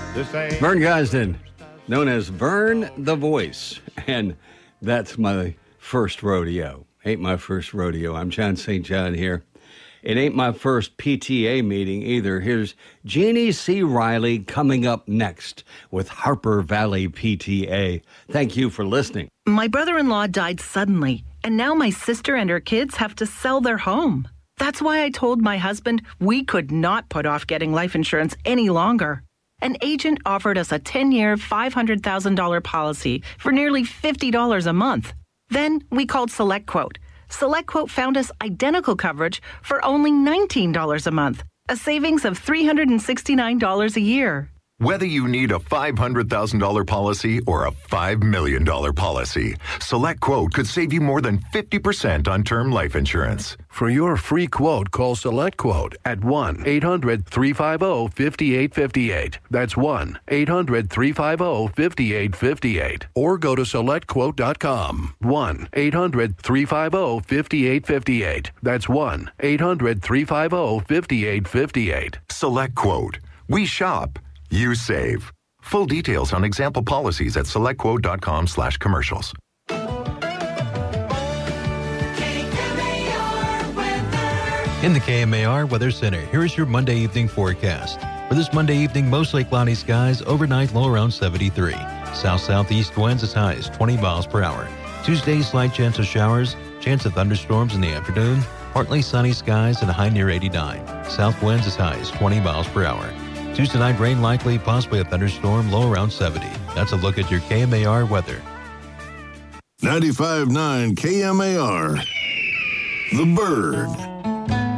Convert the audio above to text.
Vern Gosdin, known as Vern the Voice, and that's my first rodeo. Ain't my first rodeo. I'm John St. John here. It ain't my first PTA meeting either. Here's Jeannie C. Riley coming up next with Harper Valley PTA. Thank you for listening. My brother-in-law died suddenly, and now my sister and her kids have to sell their home. That's why I told my husband we could not put off getting life insurance any longer. An agent offered us a 10-year, $500,000 policy for nearly $50 a month. Then we called SelectQuote. SelectQuote found us identical coverage for only $19 a month, a savings of $369 a year. Whether you need a $500,000 policy or a $5 million policy, SelectQuote could save you more than 50% on term life insurance. For your free quote, call SelectQuote at 1-800-350-5858. That's 1-800-350-5858. Or go to SelectQuote.com. 1-800-350-5858. That's 1-800-350-5858. SelectQuote. We shop. You save. Full details on example policies at selectquote.com/commercials. In the KMAR Weather Center, here is your Monday evening forecast. For this Monday evening, mostly cloudy skies, overnight low around 73. South-southeast winds as high as 20 miles per hour. Tuesday, slight chance of showers, chance of thunderstorms in the afternoon, partly sunny skies and a high near 89. South winds as high as 20 miles per hour. Tuesday night rain likely, possibly a thunderstorm, low around 70. That's a look at your KMAR weather. 95.9 KMAR. The Bird.